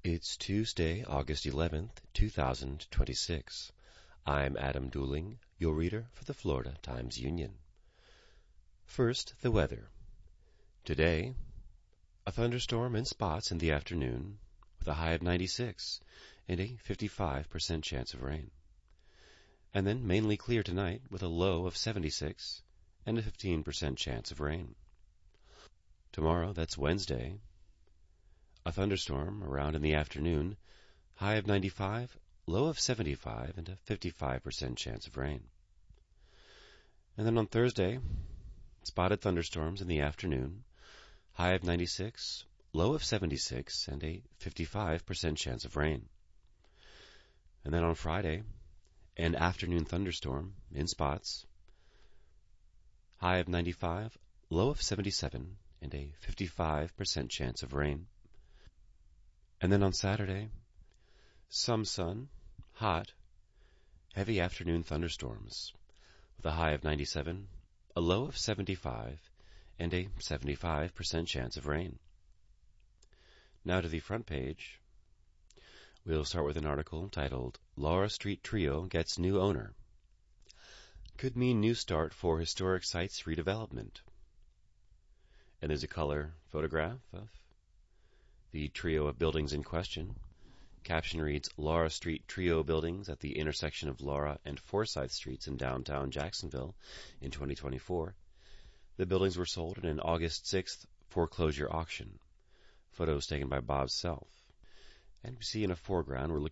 It's Tuesday, August 11th, 2026. I'm Adam Dooling, your reader for the Florida Times-Union. First, the weather. Today, a thunderstorm in spots in the afternoon with a high of 96 and a 55% chance of rain. And then mainly clear tonight with a low of 76 and a 15% chance of rain. Tomorrow, that's Wednesday, a thunderstorm around in the afternoon, high of 95, low of 75, and a 55% chance of rain. And then on Thursday, spotted thunderstorms in the afternoon, high of 96, low of 76, and a 55% chance of rain. And then on Friday, an afternoon thunderstorm in spots, high of 95, low of 77, and a 55% chance of rain. And then on Saturday, some sun, hot, heavy afternoon thunderstorms with a high of 97, a low of 75, and a 75% chance of rain. Now to the front page. We'll start with an article titled, Laura Street Trio Gets New Owner. Could mean new start for historic sites redevelopment. And there's a color photograph of the trio of buildings in question. Caption reads, Laura Street Trio buildings at the intersection of Laura and Forsyth Streets in downtown Jacksonville in 2024. The buildings were sold in an August 6th foreclosure auction. Photos taken by Bob Self. And we see in a foreground, we're looking